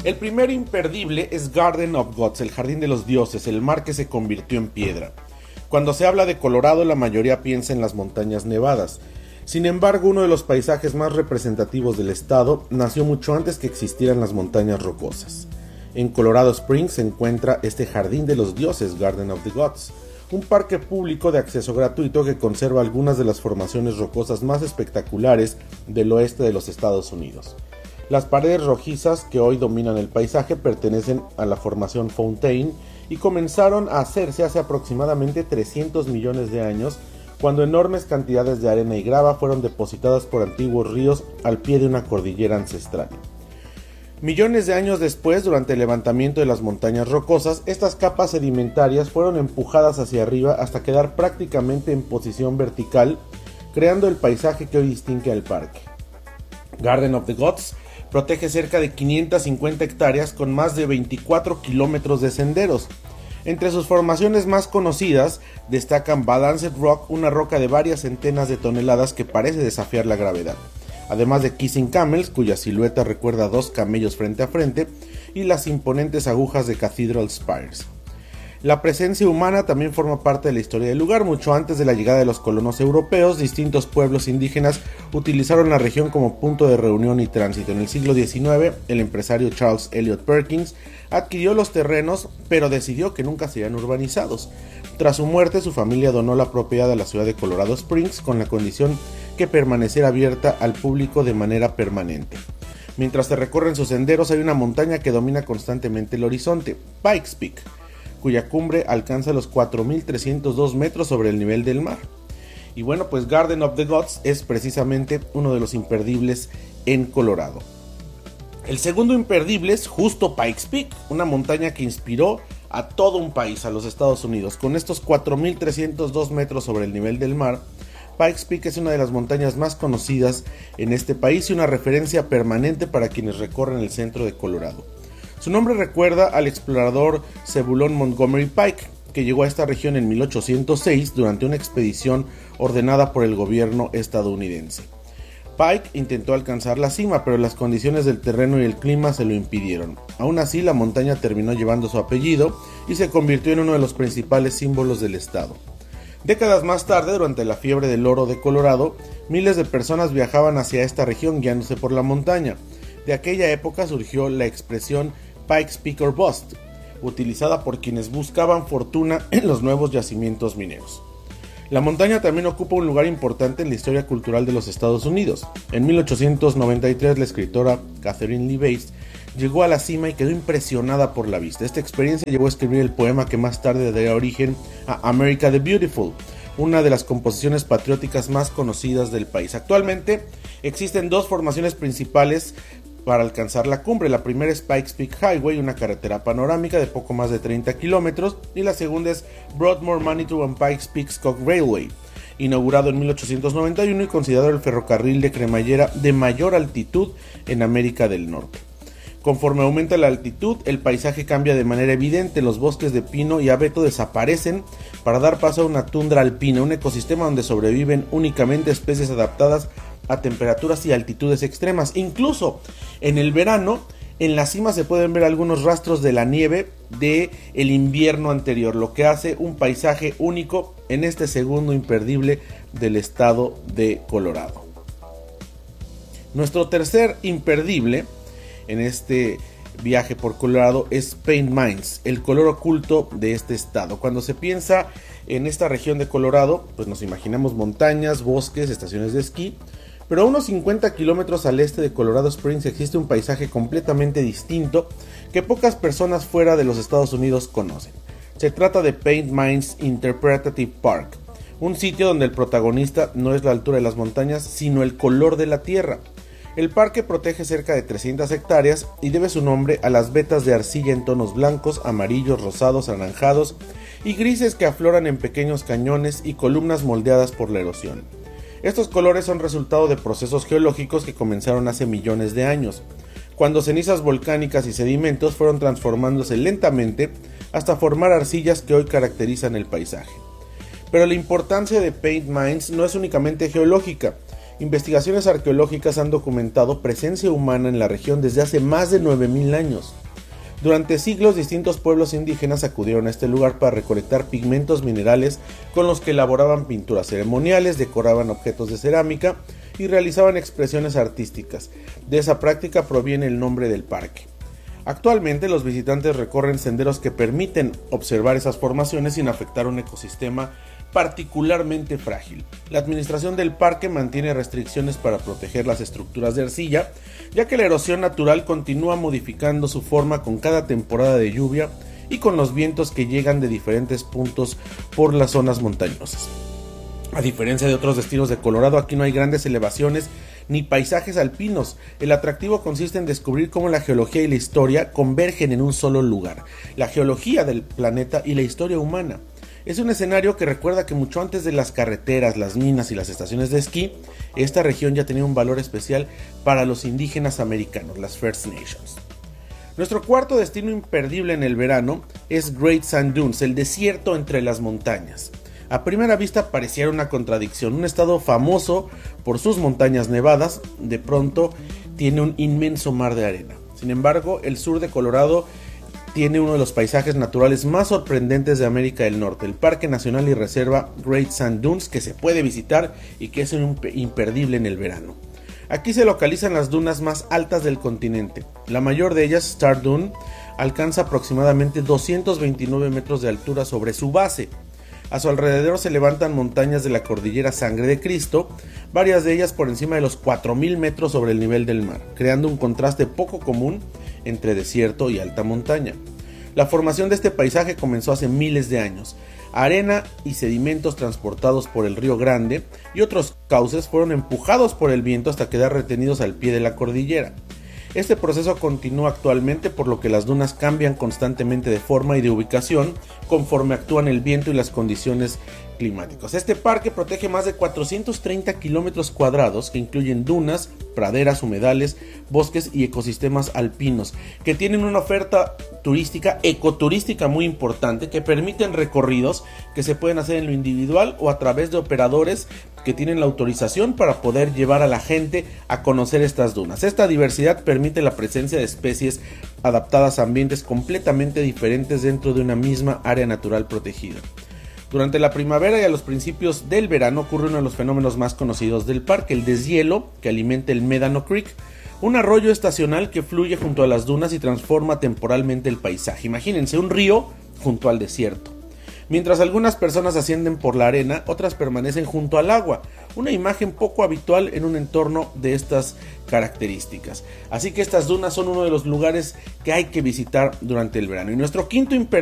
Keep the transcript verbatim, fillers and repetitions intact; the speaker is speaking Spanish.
El primer imperdible es Garden of Gods, el jardín de los dioses, el mar que se convirtió en piedra. Cuando se habla de Colorado, la mayoría piensa en las montañas nevadas. Sin embargo, uno de los paisajes más representativos del estado nació mucho antes que existieran las montañas rocosas. En Colorado Springs se encuentra este jardín de los dioses, Garden of the Gods, un parque público de acceso gratuito que conserva algunas de las formaciones rocosas más espectaculares del oeste de los Estados Unidos. Las paredes rojizas que hoy dominan el paisaje pertenecen a la formación Fontaine y comenzaron a hacerse hace aproximadamente trescientos millones de años, cuando enormes cantidades de arena y grava fueron depositadas por antiguos ríos al pie de una cordillera ancestral. Millones de años después, durante el levantamiento de las montañas rocosas, estas capas sedimentarias fueron empujadas hacia arriba hasta quedar prácticamente en posición vertical, creando el paisaje que hoy distingue al parque. Garden of the Gods protege cerca de quinientas cincuenta hectáreas con más de veinticuatro kilómetros de senderos. Entre sus formaciones más conocidas destacan Balanced Rock, una roca de varias centenas de toneladas que parece desafiar la gravedad, además de Kissing Camels, cuya silueta recuerda a dos camellos frente a frente, y las imponentes agujas de Cathedral Spires. La presencia humana también forma parte de la historia del lugar. Mucho antes de la llegada de los colonos europeos, distintos pueblos indígenas utilizaron la región como punto de reunión y tránsito. En el siglo diecinueve, el empresario Charles Eliot Perkins adquirió los terrenos, pero decidió que nunca serían urbanizados. Tras su muerte, su familia donó la propiedad a la ciudad de Colorado Springs con la condición que permaneciera abierta al público de manera permanente. Mientras se recorren sus senderos, hay una montaña que domina constantemente el horizonte, Pikes Peak, cuya cumbre alcanza los cuatro mil trescientos dos metros sobre el nivel del mar. Y bueno, pues Garden of the Gods es precisamente uno de los imperdibles en Colorado. El segundo imperdible es justo Pikes Peak, una montaña que inspiró a todo un país, a los Estados Unidos. Con estos cuatro mil trescientos dos metros sobre el nivel del mar, Pikes Peak es una de las montañas más conocidas en este país y una referencia permanente para quienes recorren el centro de Colorado. Su nombre recuerda al explorador Zebulon Montgomery Pike, que llegó a esta región en mil ochocientos seis durante una expedición ordenada por el gobierno estadounidense. Pike intentó alcanzar la cima, pero las condiciones del terreno y el clima se lo impidieron. Aún así, la montaña terminó llevando su apellido y se convirtió en uno de los principales símbolos del estado. Décadas más tarde, durante la fiebre del oro de Colorado, miles de personas viajaban hacia esta región guiándose por la montaña. De aquella época surgió la expresión Pikes Peak or Bust, utilizada por quienes buscaban fortuna en los nuevos yacimientos mineros. La montaña también ocupa un lugar importante en la historia cultural de los Estados Unidos. En mil ochocientos noventa y tres, la escritora Katharine Lee Bates llegó a la cima y quedó impresionada por la vista. Esta experiencia llevó a escribir el poema que más tarde daría origen a America the Beautiful, una de las composiciones patrióticas más conocidas del país. Actualmente existen dos formaciones principales para alcanzar la cumbre. La primera es Pikes Peak Highway, una carretera panorámica de poco más de treinta kilómetros, y la segunda es Broadmoor, Manitou and Pikes Peak Scott Railway, inaugurado en mil ochocientos noventa y uno y considerado el ferrocarril de cremallera de mayor altitud en América del Norte. Conforme aumenta la altitud, el paisaje cambia de manera evidente. Los bosques de pino y abeto desaparecen para dar paso a una tundra alpina, un ecosistema donde sobreviven únicamente especies adaptadas a temperaturas y altitudes extremas. Incluso en el verano, en la cima se pueden ver algunos rastros de la nieve del invierno anterior, lo que hace un paisaje único en este segundo imperdible del estado de Colorado. Nuestro tercer imperdible en este viaje por Colorado es Paint Mines, el color oculto de este estado. Cuando se piensa en esta región de Colorado, pues nos imaginamos montañas, bosques, estaciones de esquí, pero a unos cincuenta kilómetros al este de Colorado Springs existe un paisaje completamente distinto que pocas personas fuera de los Estados Unidos conocen. Se trata de Paint Mines Interpretative Park, un sitio donde el protagonista no es la altura de las montañas, sino el color de la tierra. El parque protege cerca de trescientas hectáreas y debe su nombre a las vetas de arcilla en tonos blancos, amarillos, rosados, anaranjados y grises que afloran en pequeños cañones y columnas moldeadas por la erosión. Estos colores son resultado de procesos geológicos que comenzaron hace millones de años, cuando cenizas volcánicas y sedimentos fueron transformándose lentamente hasta formar arcillas que hoy caracterizan el paisaje. Pero la importancia de Paint Mines no es únicamente geológica. Investigaciones arqueológicas han documentado presencia humana en la región desde hace más de nueve mil años. Durante siglos, distintos pueblos indígenas acudieron a este lugar para recolectar pigmentos minerales con los que elaboraban pinturas ceremoniales, decoraban objetos de cerámica y realizaban expresiones artísticas. De esa práctica proviene el nombre del parque. Actualmente, los visitantes recorren senderos que permiten observar esas formaciones sin afectar un ecosistema particularmente frágil. La administración del parque mantiene restricciones para proteger las estructuras de arcilla, ya que la erosión natural continúa modificando su forma con cada temporada de lluvia y con los vientos que llegan de diferentes puntos por las zonas montañosas. A diferencia de otros destinos de Colorado, aquí no hay grandes elevaciones ni paisajes alpinos. El atractivo consiste en descubrir cómo la geología y la historia convergen en un solo lugar, la geología del planeta y la historia humana. Es un escenario que recuerda que mucho antes de las carreteras, las minas y las estaciones de esquí, esta región ya tenía un valor especial para los indígenas americanos, las First Nations. Nuestro cuarto destino imperdible en el verano es Great Sand Dunes, el desierto entre las montañas. A primera vista pareciera una contradicción, un estado famoso por sus montañas nevadas, de pronto tiene un inmenso mar de arena. Sin embargo, el sur de Colorado tiene uno de los paisajes naturales más sorprendentes de América del Norte, el Parque Nacional y Reserva Great Sand Dunes, que se puede visitar y que es un imperdible en el verano. Aquí se localizan las dunas más altas del continente. La mayor de ellas, Star Dune, alcanza aproximadamente doscientos veintinueve metros de altura sobre su base. A su alrededor se levantan montañas de la cordillera Sangre de Cristo, varias de ellas por encima de los cuatro mil metros sobre el nivel del mar, creando un contraste poco común entre desierto y alta montaña. La formación de este paisaje comenzó hace miles de años. Arena y sedimentos transportados por el Río Grande y otros cauces fueron empujados por el viento hasta quedar retenidos al pie de la cordillera. Este proceso continúa actualmente, por lo que las dunas cambian constantemente de forma y de ubicación conforme actúan el viento y las condiciones climáticas. Este parque protege más de cuatrocientos treinta kilómetros cuadrados que incluyen dunas, praderas, humedales, bosques y ecosistemas alpinos, que tienen una oferta turística, ecoturística muy importante, que permiten recorridos que se pueden hacer en lo individual o a través de operadores que tienen la autorización para poder llevar a la gente a conocer estas dunas. Esta diversidad permite la presencia de especies adaptadas a ambientes completamente diferentes dentro de una misma área natural protegida. Durante la primavera y a los principios del verano ocurre uno de los fenómenos más conocidos del parque, el deshielo que alimenta el Medano Creek, un arroyo estacional que fluye junto a las dunas y transforma temporalmente el paisaje. Imagínense un río junto al desierto. Mientras algunas personas ascienden por la arena, otras permanecen junto al agua, una imagen poco habitual en un entorno de estas características. Así que estas dunas son uno de los lugares que hay que visitar durante el verano. Y nuestro quinto